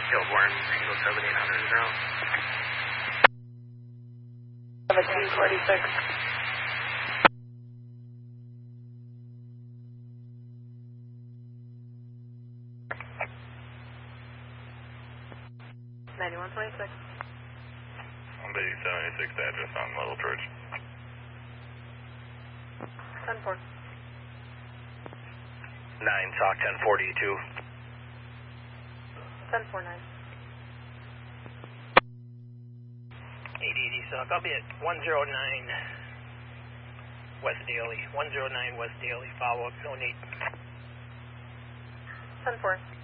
Kilborn, Angle 7800 ground. 1746. $9126. On the 76 address on Little Church. 10-4. 9 Sock 1042. 1049. 8080 Sock, I'll be at 109 West Daly. 109 West Daly, follow up zone 8. 10-4.